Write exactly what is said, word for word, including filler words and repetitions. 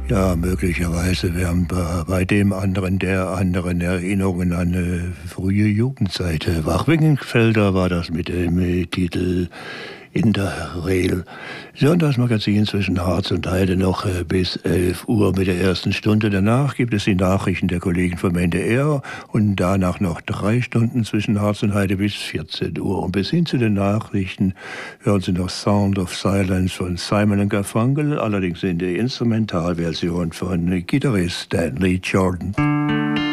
Ja, möglicherweise wären wir bei dem anderen der anderen Erinnerungen an eine frühe Jugendzeit wach. Wingenfelder war das mit dem äh, Titel In der Rail. Sie hören das Magazin zwischen Harz und Heide noch äh, bis elf Uhr mit der ersten Stunde. Danach gibt es die Nachrichten der Kollegen vom N D R und danach noch drei Stunden zwischen Harz und Heide bis vierzehn Uhr. Und bis hin zu den Nachrichten hören Sie noch Sound of Silence von Simon and Garfunkel, allerdings in der Instrumentalversion von Gitarrist Stanley Jordan.